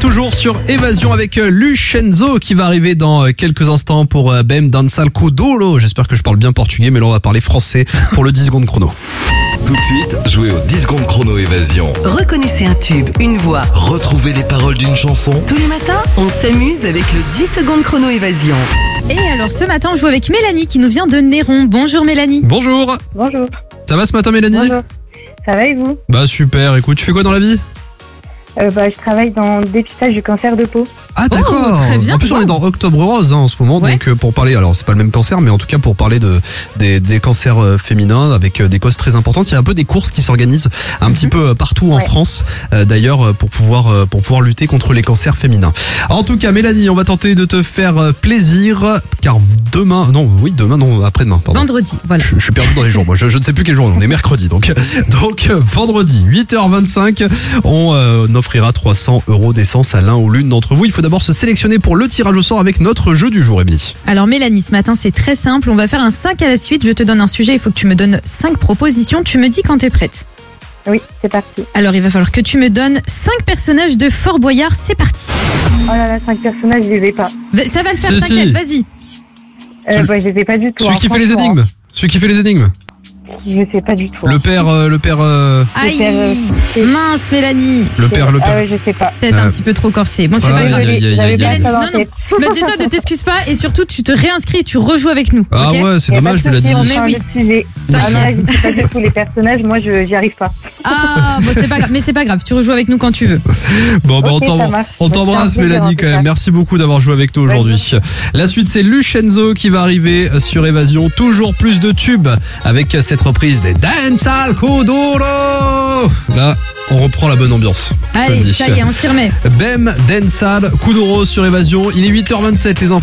toujours sur Évasion avec Lucenzo qui va arriver dans quelques instants pour Bem Dançal Kuduro. J'espère que je parle bien portugais, mais là on va parler français pour le 10 secondes chrono. Tout de suite, jouez au 10 secondes chrono Évasion. Reconnaissez un tube, une voix. Retrouvez les paroles d'une chanson. Tous les matins, on s'amuse avec le 10 secondes chrono Évasion. Et alors ce matin, on joue avec Mélanie qui nous vient de Néron. Bonjour Mélanie. Bonjour. Bonjour. Ça va ce matin Mélanie? Bonjour. Ça va et vous? Bah super, écoute, tu fais quoi dans la vie? Je travaille dans le dépistage du cancer de peau. Ah d'accord, très bien, en plus on est dans Octobre Rose en ce moment, Ouais. donc pour parler, alors c'est pas le même cancer, mais en tout cas pour parler des cancers féminins avec des causes très importantes, il y a un peu des courses qui s'organisent un petit peu partout en France, d'ailleurs pour pouvoir lutter contre les cancers féminins. En tout cas Mélanie, on va tenter de te faire plaisir, car demain, après-demain, pardon. Vendredi, voilà. Je suis perdu dans les jours, moi je ne sais plus quel jour, on est mercredi, donc vendredi 8h25, on offrira 300 € d'essence à l'un ou l'une d'entre vous. Il faut d'abord se sélectionner pour le tirage au sort avec notre jeu du jour, Émilie. Alors Mélanie, ce matin c'est très simple, on va faire un 5 à la suite, je te donne un sujet, il faut que tu me donnes 5 propositions, tu me dis quand t'es prête. Oui, c'est parti. Alors il va falloir que tu me donnes 5 personnages de Fort Boyard, c'est parti. Oh là là, 5 personnages, je les ai pas. Ça va le faire, Si, t'inquiète, si. vas-y. Je les ai pas du tout. Celui qui fait les énigmes. Celui qui fait les énigmes. Je sais pas du tout. Le père, Aïe, c'est- mince Mélanie. le père. Ah ouais, je sais pas. Peut-être un petit peu trop corsé. Bon, c'est pas Aïe, grave. aïe, aïe, aïe, J'avais aïe. pas ça dans la Non, tête. Mais déjà ne t'excuse pas et surtout tu te réinscris et tu rejoues avec nous. Ah ok ouais, c'est Y a dommage, pas de Mélanie. souci, on Mais change oui. de sujet. Ah non, là, je sais pas du tout les personnages, moi j'y arrive pas. Ah, bon, c'est pas grave, mais c'est pas grave, tu rejoues avec nous quand tu veux. Bon, bah, Ok, ça marche. on t'embrasse, Ça me fait plaisir, Mélanie, en quand tout même. cas. Merci beaucoup d'avoir joué avec nous aujourd'hui. La suite, c'est Lucenzo qui va arriver sur Évasion. Toujours plus de tubes avec cette reprise des Dançal Kuduro. Là, on reprend la bonne ambiance. Allez, ça y est, on s'y remet. Bem Dançal Kuduro sur Évasion. Il est 8h27, les enfants.